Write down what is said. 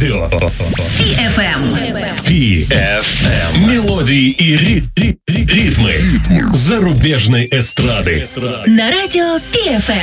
радио. PFM. Мелодии и ритмы зарубежной эстрады. На радио PFM.